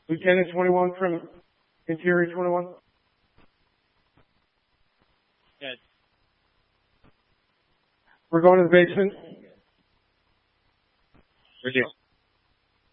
Lieutenant 21 from Interior 21. Good. We're going to the basement. We're doing.